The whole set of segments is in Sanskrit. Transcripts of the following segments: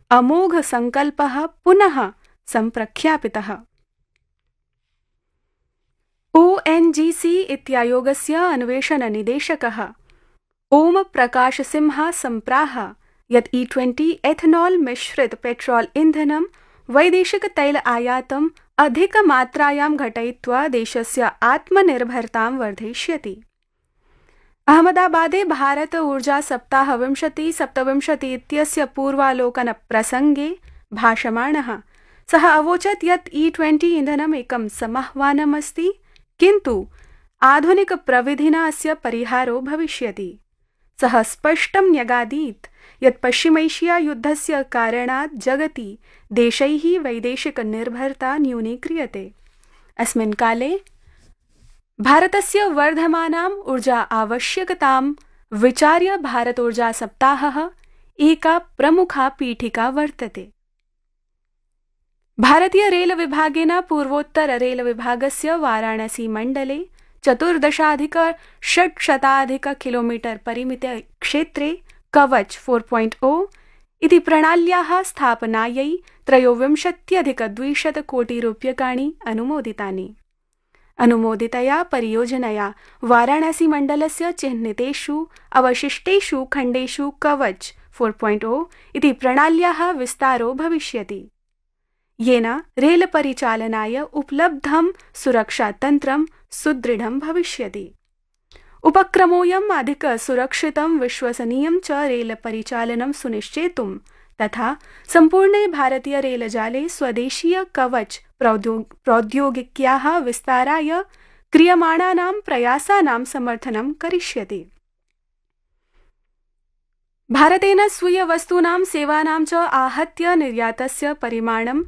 अमोघसङ्कल्पः पुनः सम्प्रख्यापितः। ONGC इत्यायोगस्य अन्वेषणनिदेशकः ओम प्रकाश सिंह सम्प्राह यत् E20 एथनॉल मिश्रित पेट्रोल इन्धनं वैदेशिक तैल आयातम् अधिकमात्रायां घटयित्वा देशस्य आत्मनिर्भरतां वर्धयिष्यति। अहमदाबादे भारत ऊर्जा सप्ताह 2027 इत्यस्य पूर्वालोकन प्रसंगे भाषमाणः सः अवोचत् यत् E20 इन्धनम् एकं समाह्वानमस्ति, किन्तु आधुनिक प्रविधिना अस्य परिहारो भविष्यति। सः स्पष्टं न्यगादीत् यत् पश्चिमैशिया युद्धस्य कारणात् जगति देशैः वैदेशिक निर्भरता न्यूनीक्रियते। अस्मिन् काले भारतस्य वर्धमानाम् ऊर्जा आवश्यकतां विचार्य भारत ऊर्जा सप्ताहः एका प्रमुखा पीठिका वर्तते। भारतीय रेल विभागेन पूर्वोत्तर रेल विभागस्य वाराणसी मण्डले 14,600 किलोमीटर परिमिते क्षेत्रे कवच 4.0 इति प्रणाल्याः स्थापनायै 23,200 कोटि रूप्यकाणि अनुमोदितानि। अनुमोदितया परियोजनया वाराणसी मण्डलस्य चिह्नितेषु अवशिष्टेषु खण्डेषु कवच 4.0 इति प्रणाल्याः विस्तारो भविष्यति, येन रेल परिचालनाय उपलब्धं सुरक्षातन्त्रं सुदृढं भविष्यति। उपक्रमोऽयम् अधिक सुरक्षितं विश्वसनीयं च रेल परिचालनं सुनिश्चेतुं तथा सम्पूर्णे भारतीय रेलजाले स्वदेशीय कवच प्रौद्योगिक्याः विस्ताराय क्रियमाणानां प्रयासानां समर्थनं करिष्यति। भारतेन स्वीय वस्तूनां सेवानां च आहत्य निर्यातस्य परिमाणं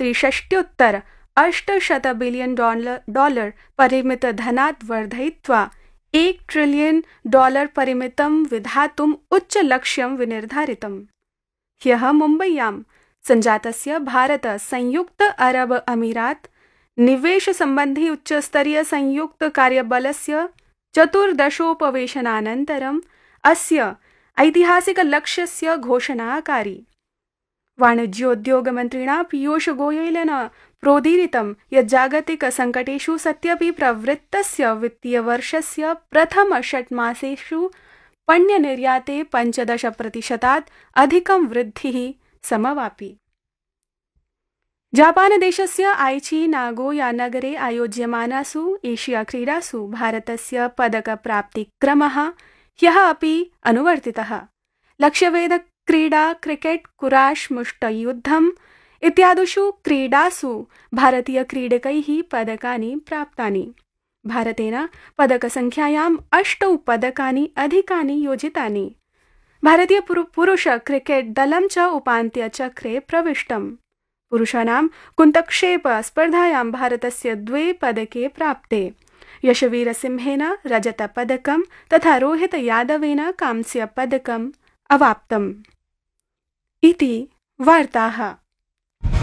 63,800 बिलियन डॉलर परिमित धनात् वर्धयित्वा $1 ट्रिलियन परिमितं विधातुम् उच्च लक्ष्यं विनिर्धारितम्। ह्यः मुम्बय्यां सञ्जातस्य भारत संयुक्त अरब अमीरात निवेश सम्बन्धी उच्चस्तरीय संयुक्त कार्यबलस्य 14थोपवेशनानन्तरम् अस्य ऐतिहासिक लक्ष्यस्य घोषणा अकारि। वाणिज्योद्योगमन्त्रिणा पीयूष गोयलेन प्रोदीरितं यत् जागतिक संकटेषु सत्यपि प्रवृत्तस्य वित्तीयवर्षस्य प्रथम षट्मासेषु पण्यनिर्याते 15% अधिकं वृद्धिः समवापि। जापानदेशस्य आइची नागोया नगरे आयोज्यमानासु एशिया क्रीडासु भारतस्य पदकप्राप्तिक्रमः ह्यः अपि अनुवर्तितः। लक्ष्यवेध क्रीडा, क्रिकेट, कुराश, मुष्टियुद्धम् इत्यादिषु क्रीडासु भारतीय क्रीडकैः पदकानि प्राप्तानि। भारतेन पदकसंख्यायाम् 8 पदकानि अधिकानि योजितानि। भारतीय पुरुष क्रिकेट दलं च उपान्त्यचक्रे प्रविष्टम्। पुरुषाणां कुन्तक्षेप स्पर्धायां भारतस्य 2 पदके प्राप्ते। यशवीरसिंहेन रजतपदकं तथा रोहित यादवेन कांस्यपदकम् अवाप्तम्। इति वार्ताः।